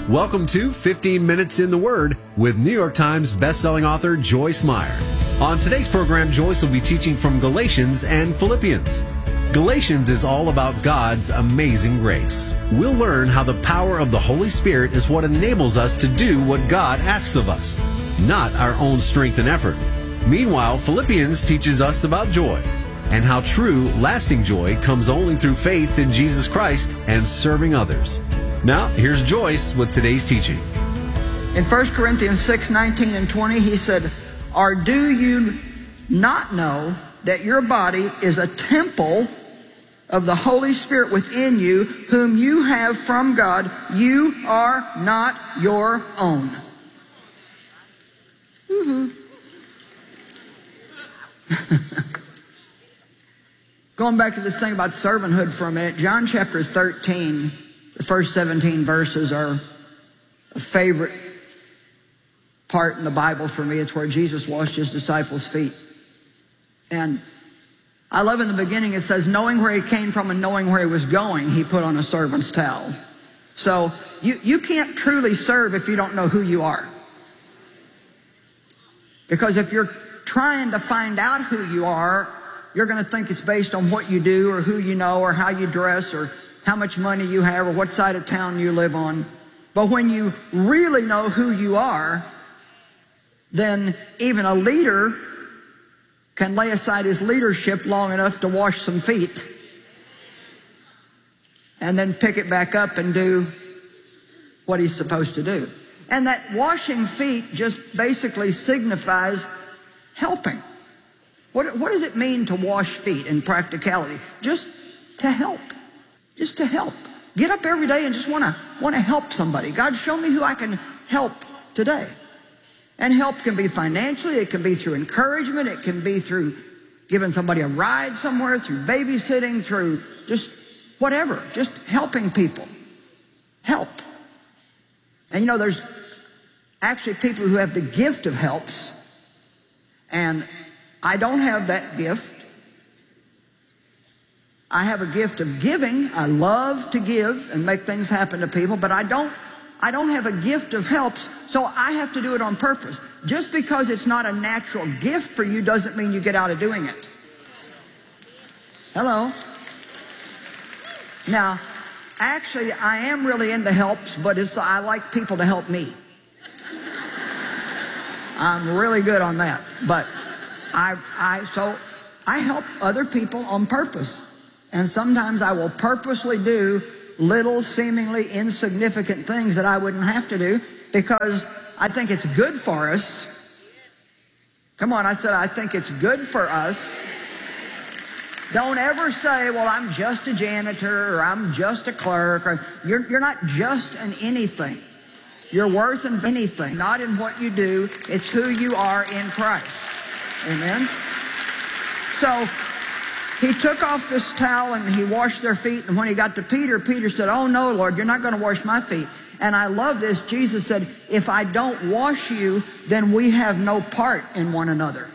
Welcome to 15 Minutes in the Word with New York Times bestselling author Joyce Meyer. On today's program, Joyce will be teaching from Galatians and Philippians. Galatians is all about God's amazing grace. We'll learn how the power of the Holy Spirit is what enables us to do what God asks of us, not our own strength and effort. Meanwhile, Philippians teaches us about joy and how true, lasting joy comes only through faith in Jesus Christ and serving others. Now, here's Joyce with today's teaching. In 1 Corinthians 6:19 and 20, he said, "Or do you not know that your body is a temple of the Holy Spirit within you, whom you have from God? You are not your own." Going back to this thing about servanthood for a minute, John chapter 13, the first 17 verses are a favorite part in the Bible for me. It's where Jesus washed his disciples' feet. And I love in the beginning it says, knowing where he came from and knowing where he was going, he put on a servant's towel. So you can't truly serve if you don't know who you are. Because if you're trying to find out who you are, you're going to think it's based on what you do or who you know or how you dress or how much money you have or what side of town you live on. But when you really know who you are, then even a leader can lay aside his leadership long enough to wash some feet and then pick it back up and do what he's supposed to do. And that washing feet just basically signifies helping. What does it mean to wash feet in practicality? Just to help. Just to help. Get up every day and just want to help somebody. God, show me who I can help today. And help can be financially, it can be through encouragement, it can be through giving somebody a ride somewhere, through babysitting, through just whatever, just helping people. Help. And you know, there's actually people who have the gift of helps, and I don't have that gift. I have a gift of giving. I love to give and make things happen to people, but I don't have a gift of helps, so I have to do it on purpose. Just because it's not a natural gift for you doesn't mean you get out of doing it. Hello? Now, actually, I am really into helps, but I like people to help me. I'm really good on that, but so I help other people on purpose. And sometimes I will purposely do little, seemingly insignificant things that I wouldn't have to do because I think it's good for us. Come on, I said I think it's good for us. Don't ever say, well, I'm just a janitor or I'm just a clerk. Or you're not just an anything. You're worth in anything, not in what you do. It's who you are in Christ. Amen? So he took off this towel and he washed their feet. And when he got to Peter, Peter said, "Oh no, Lord, you're not going to wash my feet." And I love this. Jesus said, "If I don't wash you, then we have no part in one another."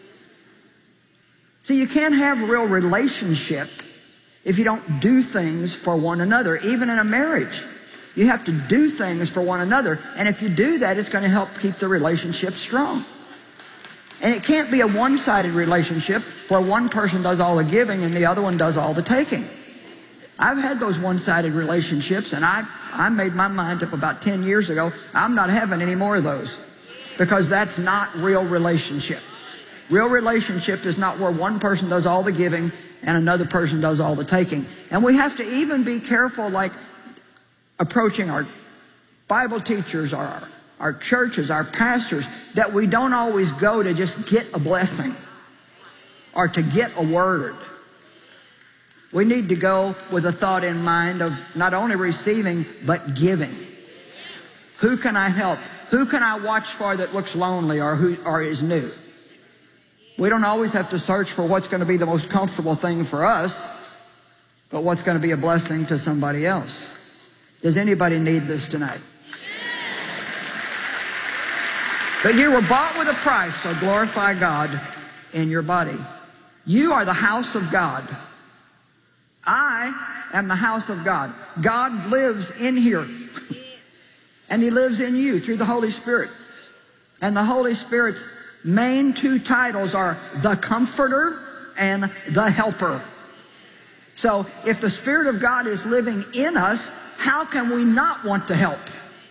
See, you can't have a real relationship if you don't do things for one another. Even in a marriage, you have to do things for one another. And if you do that, it's going to help keep the relationship strong. And it can't be a one-sided relationship where one person does all the giving and the other one does all the taking. I've had those one-sided relationships, and I made my mind up about 10 years ago. I'm not having any more of those because that's not real relationship. Real relationship is not where one person does all the giving and another person does all the taking. And we have to even be careful, like approaching our Bible teachers, our churches, our pastors, that we don't always go to just get a blessing or to get a word. We need to go with a thought in mind of not only receiving, but giving. Who can I help? Who can I watch for that looks lonely or is new? We don't always have to search for what's going to be the most comfortable thing for us, but what's going to be a blessing to somebody else. Does anybody need this tonight? But you were bought with a price, so glorify God in your body. You are the house of God. I am the house of God. God lives in here. And he lives in you through the Holy Spirit. And the Holy Spirit's main two titles are the Comforter and the Helper. So if the Spirit of God is living in us, how can we not want to help?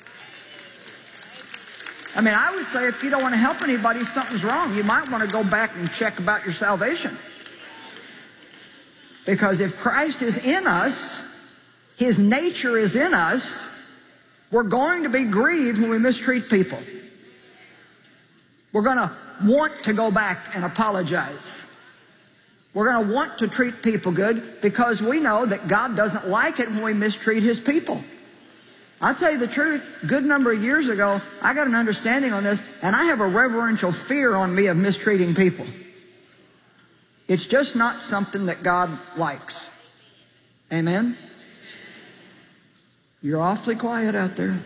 I mean, I would say if you don't want to help anybody, something's wrong. You might want to go back and check about your salvation. Because if Christ is in us, His nature is in us, we're going to be grieved when we mistreat people. We're going to want to go back and apologize. We're going to want to treat people good because we know that God doesn't like it when we mistreat His people. I'll tell you the truth, a good number of years ago, I got an understanding on this, and I have a reverential fear on me of mistreating people. It's just not something that God likes. Amen? You're awfully quiet out there.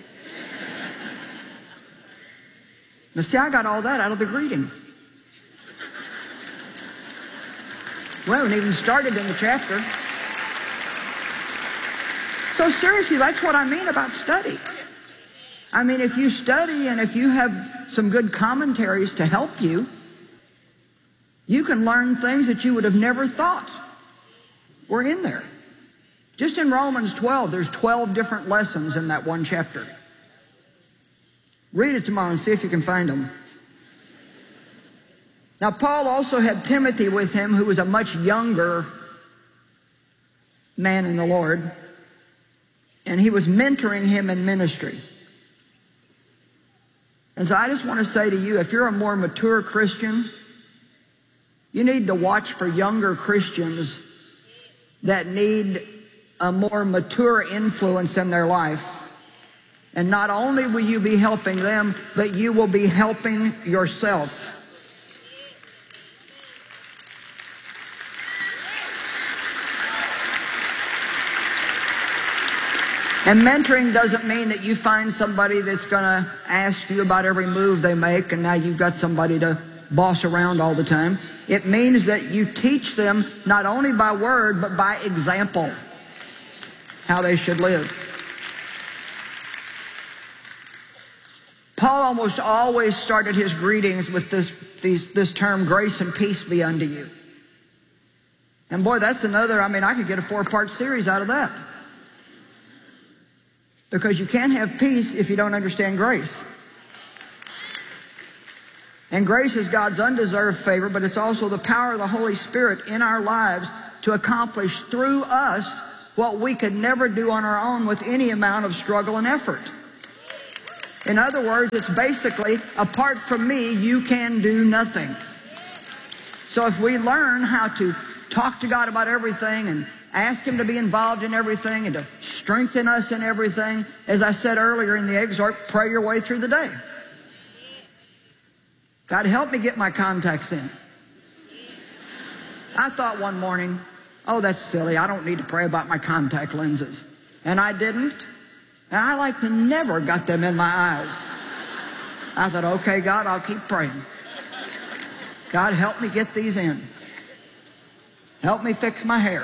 Now see, I got all that out of the greeting. We haven't even started in the chapter. So seriously, that's what I mean about study. I mean, if you study and if you have some good commentaries to help you, you can learn things that you would have never thought were in there. Just in Romans 12, there's 12 different lessons in that one chapter. Read it tomorrow and see if you can find them. Now, Paul also had Timothy with him, who was a much younger man in the Lord, and he was mentoring him in ministry. And so I just want to say to you, if you're a more mature Christian, you need to watch for younger Christians that need a more mature influence in their life. And not only will you be helping them, but you will be helping yourself. And mentoring doesn't mean that you find somebody that's going to ask you about every move they make and now you've got somebody to boss around all the time. It means that you teach them not only by word but by example how they should live. Paul almost always started his greetings with this term, grace and peace be unto you. And boy, that's another, I mean, I could get a 4-part series out of that. Because you can't have peace if you don't understand grace. And grace is God's undeserved favor, but it's also the power of the Holy Spirit in our lives to accomplish through us what we could never do on our own with any amount of struggle and effort. In other words, it's basically, apart from me, you can do nothing. So if we learn how to talk to God about everything and ask Him to be involved in everything and to strengthen us in everything, as I said earlier in the exhort, pray your way through the day. God, help me get my contacts in. I thought one morning, oh, that's silly. I don't need to pray about my contact lenses. And I didn't. And I like to never got them in my eyes. I thought, okay, God, I'll keep praying. God, help me get these in. Help me fix my hair.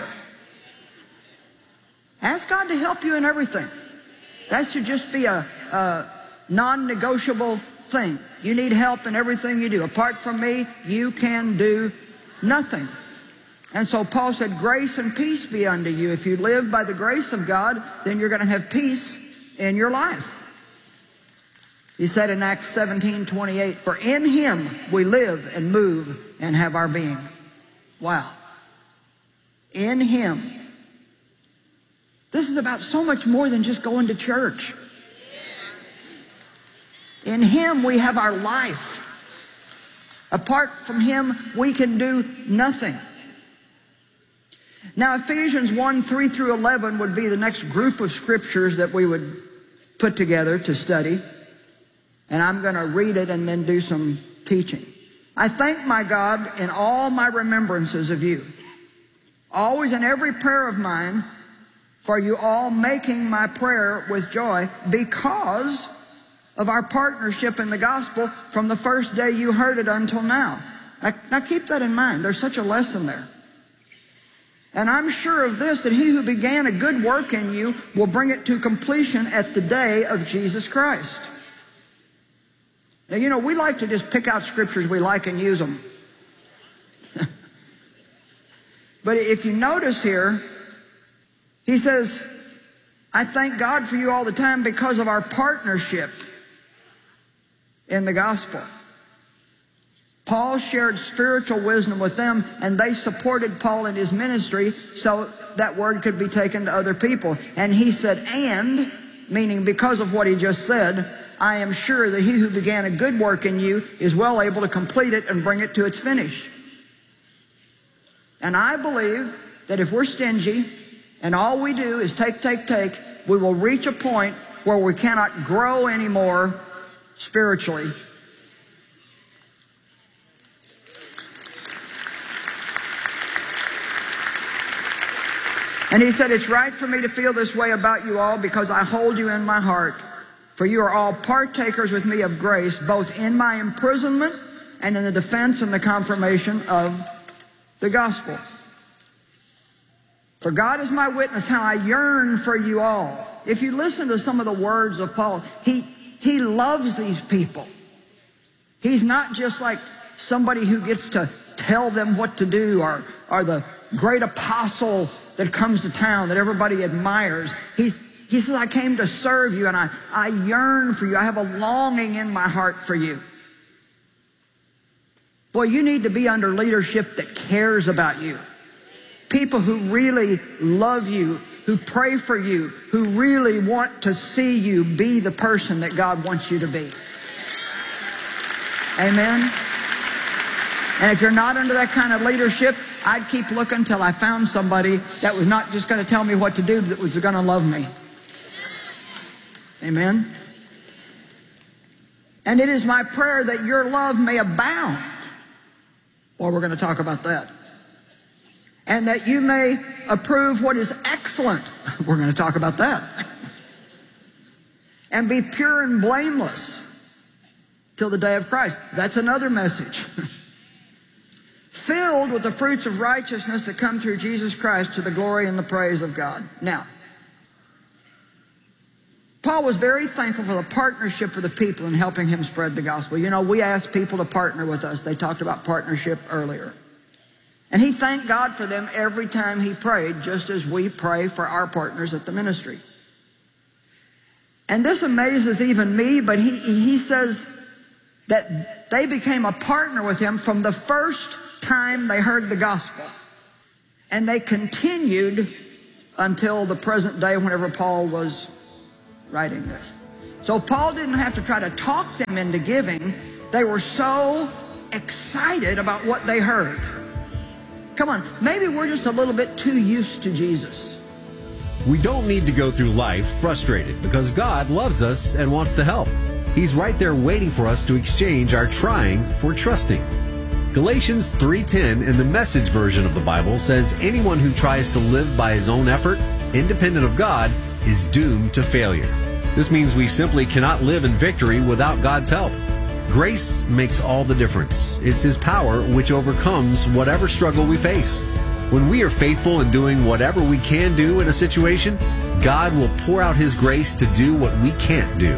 Ask God to help you in everything. That should just be a non-negotiable thing. You need help in everything you do. Apart from me, you can do nothing. And so Paul said, grace and peace be unto you. If you live by the grace of God, then you're going to have peace in your life. He said in Acts 17:28, for in Him we live and move and have our being. Wow. In Him. This is about so much more than just going to church. In Him we have our life. Apart from Him, we can do nothing. Now, Ephesians 1:3 through 11 would be the next group of scriptures that we would put together to study. And I'm going to read it and then do some teaching. I thank my God in all my remembrances of you, always in every prayer of mine, for you all making my prayer with joy because of our partnership in the gospel from the first day you heard it until now. Now keep that in mind. There's such a lesson there. And I'm sure of this, that he who began a good work in you will bring it to completion at the day of Jesus Christ. Now, you know, we like to just pick out scriptures we like and use them. But if you notice here, he says, I thank God for you all the time because of our partnership in the gospel. Paul shared spiritual wisdom with them, and they supported Paul in his ministry so that word could be taken to other people. And he said, and, meaning because of what he just said, I am sure that he who began a good work in you is well able to complete it and bring it to its finish. And I believe that if we're stingy and all we do is take, we will reach a point where we cannot grow anymore spiritually. And he said, it's right for me to feel this way about you all because I hold you in my heart. For you are all partakers with me of grace, both in my imprisonment and in the defense and the confirmation of the gospel. For God is my witness how I yearn for you all. If you listen to some of the words of Paul, he loves these people. He's not just like somebody who gets to tell them what to do, or the great apostle that comes to town that everybody admires. He says, I came to serve you, and I yearn for you. I have a longing in my heart for you. Boy, you need to be under leadership that cares about you. People who really love you, who pray for you, who really want to see you be the person that God wants you to be. Amen? And if you're not under that kind of leadership, I'd keep looking till I found somebody that was not just going to tell me what to do, but that was going to love me. Amen? And it is my prayer that your love may abound. Well, we're going to talk about that. And that you may approve what is excellent. We're going to talk about that. And be pure and blameless till the day of Christ. That's another message. Filled with the fruits of righteousness that come through Jesus Christ to the glory and the praise of God. Now, Paul was very thankful for the partnership of the people in helping him spread the gospel. You know, we asked people to partner with us. They talked about partnership earlier. And he thanked God for them every time he prayed, just as we pray for our partners at the ministry. And this amazes even me, but he says that they became a partner with him from the first time they heard the gospel. And they continued until the present day whenever Paul was writing this. So Paul didn't have to try to talk them into giving. They were so excited about what they heard. Come on, maybe we're just a little bit too used to Jesus. We don't need to go through life frustrated because God loves us and wants to help. He's right there waiting for us to exchange our trying for trusting. Galatians 3:10 in the Message version of the Bible says anyone who tries to live by his own effort, independent of God, is doomed to failure. This means we simply cannot live in victory without God's help. Grace makes all the difference. It's His power which overcomes whatever struggle we face. When we are faithful in doing whatever we can do in a situation, God will pour out His grace to do what we can't do.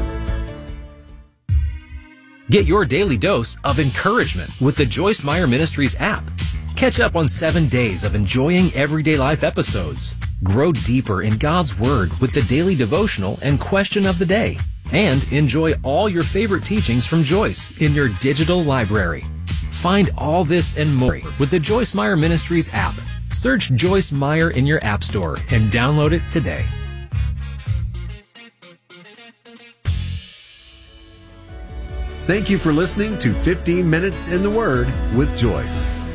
Get your daily dose of encouragement with the Joyce Meyer Ministries app. Catch up on 7 days of enjoying everyday life episodes. Grow deeper in God's Word with the daily devotional and question of the day. And enjoy all your favorite teachings from Joyce in your digital library. Find all this and more with the Joyce Meyer Ministries app. Search Joyce Meyer in your app store and download it today. Thank you for listening to 15 Minutes in the Word with Joyce.